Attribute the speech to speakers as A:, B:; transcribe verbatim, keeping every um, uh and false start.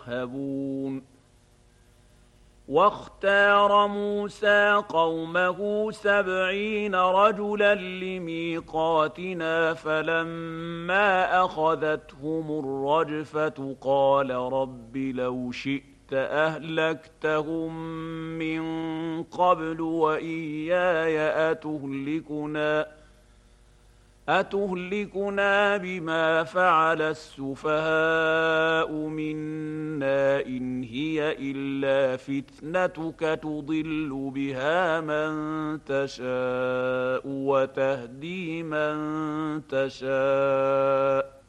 A: يرهبون واختار موسى قومه سبعين رجلا لميقاتنا فلما أخذتهم الرجفة قال رب لو شئت أهلكتهم من قبل وإياي أتهلكنا أتهلكنا بما فعل السفهاء منا إن هي إلا فتنتك تضل بها من تشاء وتهدي من تشاء